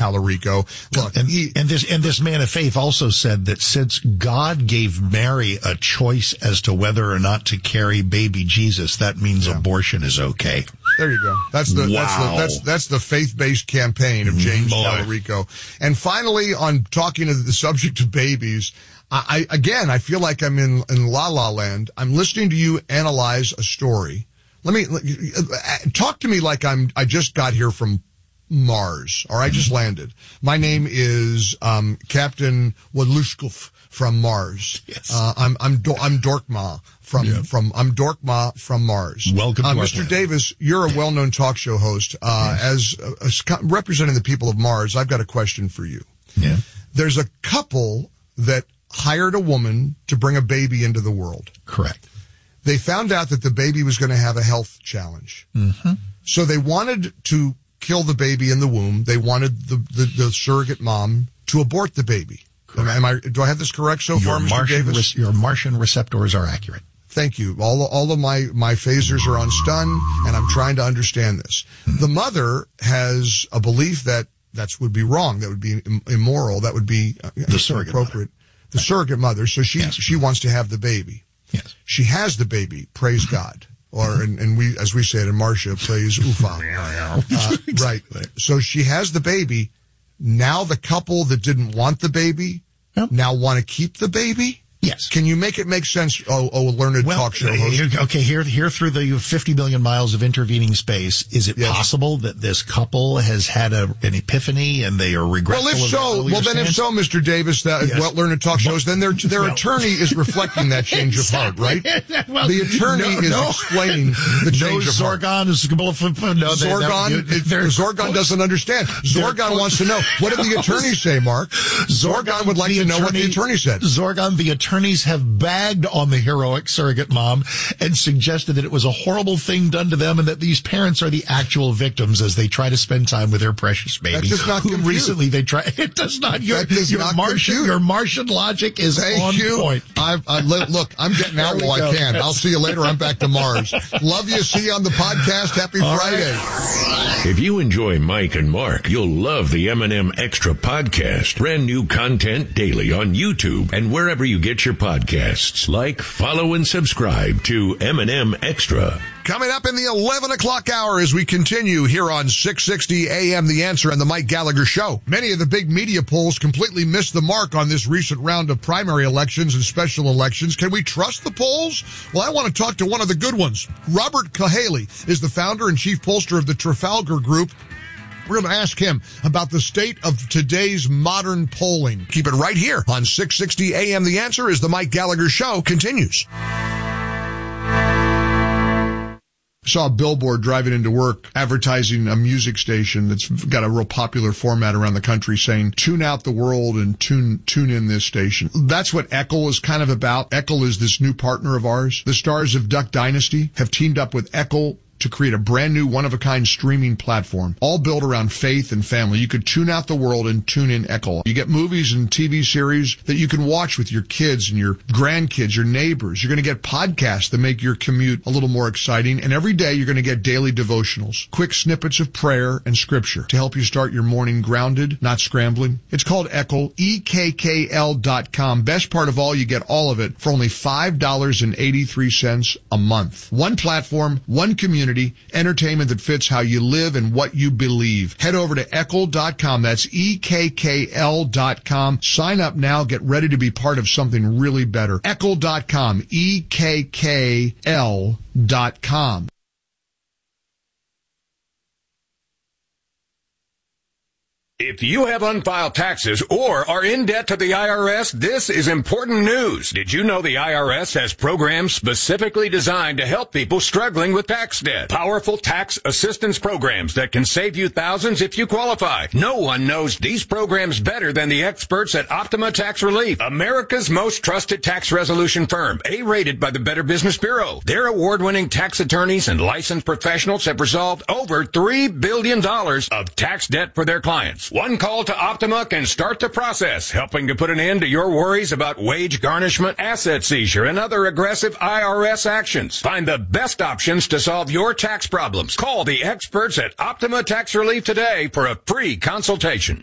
Tallarico. Look, and this man of faith also said that since God gave Mary a choice as to whether or not to carry baby Jesus, that means abortion is okay. There you go. That's the faith-based campaign of James Tallarico. And finally, on talking to the subject of babies, I feel like I'm in La La Land. I'm listening to you analyze a story. Talk to me like I just got here from Mars, or I just landed. My name is Captain Walushkov from Mars. Yes. I'm Dorkma Dorkma from Mars. Welcome, Mr. Davis. You're a well-known talk show host. As representing the people of Mars, I've got a question for you. Yeah. There's a couple that hired a woman to bring a baby into the world. Correct. They found out that the baby was going to have a health challenge. Mm-hmm. So they wanted to kill the baby in the womb. They wanted the surrogate mom to abort the baby. Do I have this correct so far, Mr. Davis? Your Martian receptors are accurate. Thank you. All of my phasers are on stun, and I'm trying to understand this. The mother has a belief that would be wrong. That would be immoral. That would be the surrogate inappropriate. Mother. The surrogate mother. So she wants to have the baby. Yes. She has the baby. Praise God. Or, and we, as we say it in Marcia, praise Ufa. Right. So she has the baby. Now the couple that didn't want the baby now want to keep the baby? Yes. Can you make it make sense, learned talk show host? Here through the 50 million miles of intervening space, is it possible that this couple has had an epiphany and they are regretful? If so, Mr. Davis, learned talk shows, then their attorney is reflecting that change of heart, right? The attorney is explaining the change of heart. Zorgon doesn't understand. Zorgon wants to know, what did the attorney say, Mark? Zorgon would like to know what the attorney said. Zorgon, the attorneys have bagged on the heroic surrogate mom and suggested that it was a horrible thing done to them and that these parents are the actual victims as they try to spend time with their precious baby. That does not compute. Recently they try. It does not. Your Martian logic is on point. Look, I'm getting out while I can. I'll see you later. I'm back to Mars. Love you. See you on the podcast. Happy Friday. Right. If you enjoy Mike and Mark, you'll love the M&M Extra podcast. Brand new content daily on YouTube and wherever you get your podcasts. Like, follow, and subscribe to M&M Extra. Coming up in the 11 o'clock hour as we continue here on 660 AM The Answer and the Mike Gallagher Show. Many of the big media polls completely missed the mark on this recent round of primary elections and special elections. Can we trust the polls? Well, I want to talk to one of the good ones. Robert Cahaly is the founder and chief pollster of the Trafalgar Group. We're going to ask him about the state of today's modern polling. Keep it right here on 660 AM The Answer as the Mike Gallagher Show continues. Saw a billboard driving into work advertising a music station that's got a real popular format around the country saying, tune out the world and tune in this station. That's what Eccl is kind of about. Eccl is this new partner of ours. The stars of Duck Dynasty have teamed up with Eccl to create a brand new one-of-a-kind streaming platform, all built around faith and family. You could tune out the world and tune in Eccl. You get movies and TV series that you can watch with your kids and your grandkids, your neighbors. You're going to get podcasts that make your commute a little more exciting. And every day you're going to get daily devotionals, quick snippets of prayer and scripture to help you start your morning grounded, not scrambling. It's called Eccl, EKKL.com. Best part of all, you get all of it for only $5.83 a month. One platform, one community, entertainment that fits how you live and what you believe. Head over to Eccl.com. That's EKKL.com. Sign up now. Get ready to be part of something really better. Eccl.com. EKKL.com. If you have unfiled taxes or are in debt to the IRS, this is important news. Did you know the IRS has programs specifically designed to help people struggling with tax debt? Powerful tax assistance programs that can save you thousands if you qualify. No one knows these programs better than the experts at Optima Tax Relief, America's most trusted tax resolution firm, A-rated by the Better Business Bureau. Their award-winning tax attorneys and licensed professionals have resolved over $3 billion of tax debt for their clients. One call to Optima can start the process, helping to put an end to your worries about wage garnishment, asset seizure, and other aggressive IRS actions. Find the best options to solve your tax problems. Call the experts at Optima Tax Relief today for a free consultation.